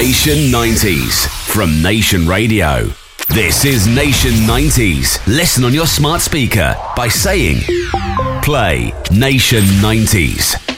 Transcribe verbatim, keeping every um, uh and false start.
Nation nineties from Nation Radio. This is Nation nineties. Listen on your smart speaker by saying, play Nation nineties.